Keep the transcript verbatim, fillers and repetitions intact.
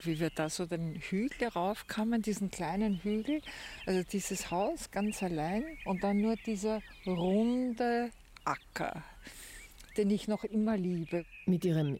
wie wir da so den Hügel raufkamen, diesen kleinen Hügel, also dieses Haus ganz allein und dann nur dieser runde Acker, den ich noch immer liebe. Mit ihrem